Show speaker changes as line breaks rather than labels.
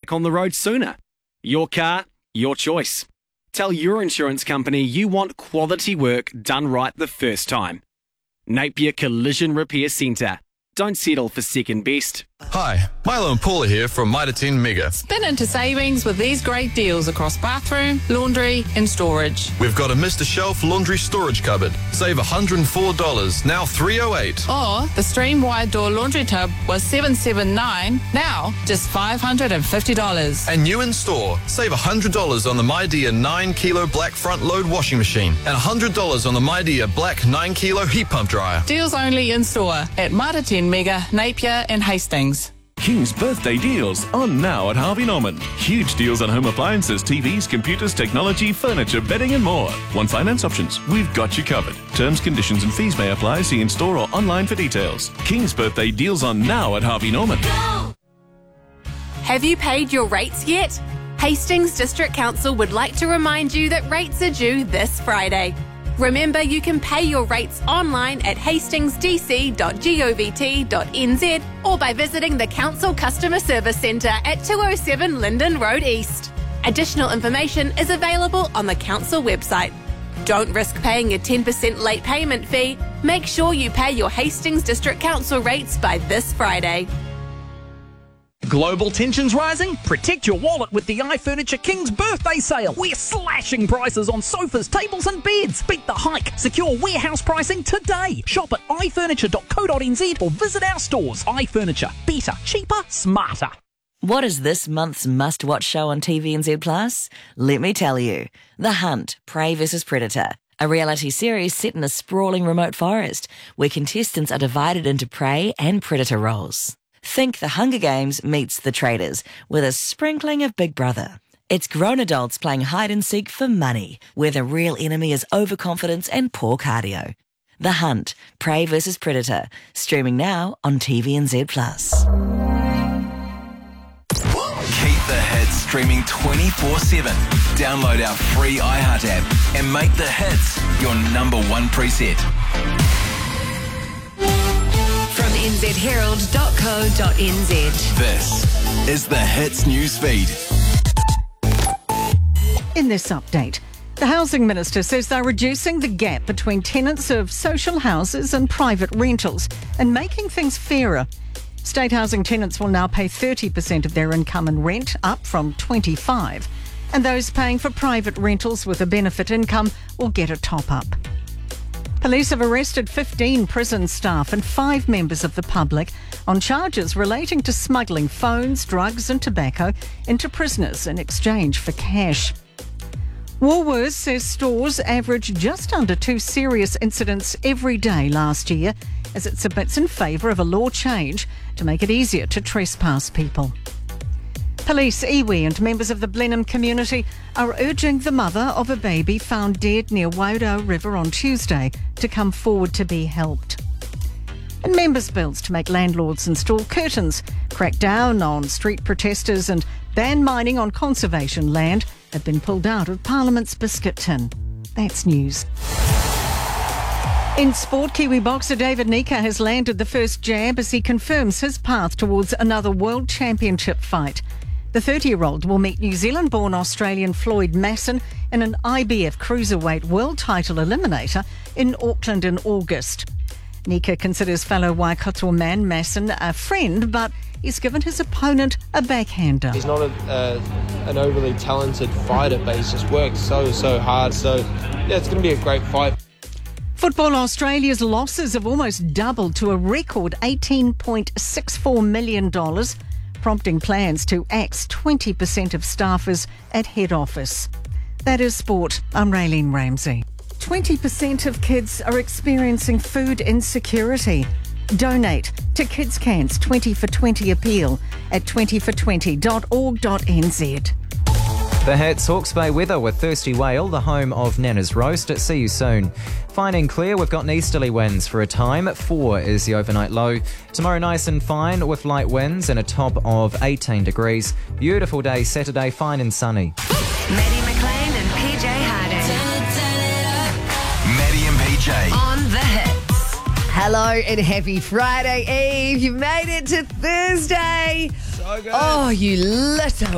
back on the road sooner. Your car, your choice. Tell your insurance company you want quality work done right the first time. Napier Collision Repair Centre. Don't settle for second best.
Hi, Milo and Paula here from Mitre 10 Mega.
Spin into savings with these great deals across bathroom, laundry and storage.
We've got a Mr. Shelf laundry storage cupboard. Save $104, now $308.
Or the Stream wide door laundry tub was $779, now just $550.
And new in store, save $100 on the MyDear 9 kilo black front load washing machine and $100 on the MyDear black 9 kilo heat pump dryer.
Deals only in store at Mitre 10 Mega, Napier and Hastings.
King's birthday deals on now at Harvey Norman. Huge deals on home appliances, TVs, computers, technology, furniture, bedding and more. Want finance options? We've got you covered. Terms, conditions and fees may apply. See in store or online for details. King's birthday deals on now at Harvey Norman.
Have you paid your rates yet? Hastings District Council would like to remind you that rates are due this Friday. Remember, you can pay your rates online at hastingsdc.govt.nz or by visiting the Council Customer Service Centre at 207 Linden Road East. Additional information is available on the Council website. Don't risk paying a 10% late payment fee. Make sure you pay your Hastings District Council rates by this Friday.
Global tensions rising? Protect your wallet with the iFurniture King's birthday sale. We're slashing prices on sofas, tables and beds. Beat the hike. Secure warehouse pricing today. Shop at ifurniture.co.nz or visit our stores. iFurniture. Better, cheaper, smarter.
What is this month's must-watch show on TVNZ Plus? Let me tell you. The Hunt, Prey vs Predator. A reality series set in a sprawling remote forest where contestants are divided into prey and predator roles. Think The Hunger Games meets The Traders with a sprinkling of Big Brother. It's grown adults playing hide and seek for money, where the real enemy is overconfidence and poor cardio. The Hunt, Prey vs Predator, streaming now on TVNZ Plus.
Keep the hits streaming 24/7. Download our free iHeart app and make the hits your number one preset.
From nzherald.co.nz.
This is the Hits newsfeed.
In this update, the Housing Minister says they're reducing the gap between tenants of social houses and private rentals and making things fairer. State housing tenants will now pay 30% of their income in rent, up from 25%, and those paying for private rentals with a benefit income will get a top-up. Police have arrested 15 prison staff and 5 members of the public on charges relating to smuggling phones, drugs and tobacco into prisoners in exchange for cash. Woolworths says stores averaged just under 2 serious incidents every day last year as it submits in favour of a law change to make it easier to trespass people. Police, iwi and members of the Blenheim community are urging the mother of a baby found dead near Wairau River on Tuesday to come forward to be helped. And members' bills to make landlords install curtains, crack down on street protesters and ban mining on conservation land have been pulled out of Parliament's biscuit tin. That's news. In sport, Kiwi boxer David Nika has landed the first jab as he confirms his path towards another World Championship fight. The 30-year-old will meet New Zealand-born Australian Floyd Masson in an IBF Cruiserweight World Title Eliminator in Auckland in August. Nika considers fellow Waikato man Masson a friend, but he's given his opponent a backhander.
He's not an overly talented fighter, but he's just worked so hard. So, yeah, it's going to be a great fight.
Football Australia's losses have almost doubled to a record $18.64 million, prompting plans to axe 20% of staffers at head office. That is sport. I'm Raylene Ramsey. 20% of kids are experiencing food insecurity. Donate to Kids Can's 20 for 20 appeal at 20for20.org.nz.
The Hits, Hawke's Bay weather with Thirsty Whale, the home of Nana's Roast. See you soon. Fine and clear, we've got easterly winds for a time. 4 is the overnight low. Tomorrow nice and fine with light winds and a top of 18 degrees. Beautiful day Saturday, fine and sunny.
Maddie McLean and PJ Harding.
Maddie and PJ.
On the Hits.
Hello and happy Friday Eve. You made it to Thursday.
So good.
Oh, you little